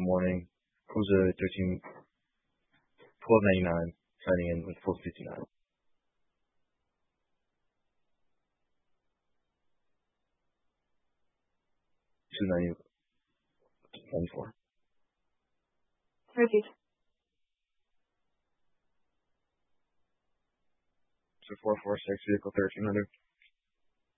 morning. Cruiser 12.99, signing in with 4.59. 2.94. Repeat. So 446, vehicle 1300.